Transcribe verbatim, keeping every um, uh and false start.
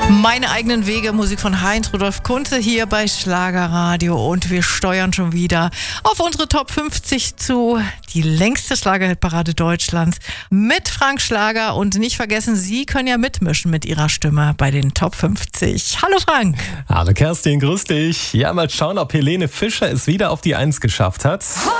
Meine eigenen Wege, Musik von Heinz Rudolf Kunze hier bei Schlagerradio, und wir steuern schon wieder auf unsere Top fünfzig zu, die längste Schlagerhitparade Deutschlands mit Frank Schlager, und nicht vergessen, Sie können ja mitmischen mit Ihrer Stimme bei den Top fünfzig. Hallo Frank. Hallo Kerstin, grüß dich. Ja, mal schauen, ob Helene Fischer es wieder auf die Eins geschafft hat.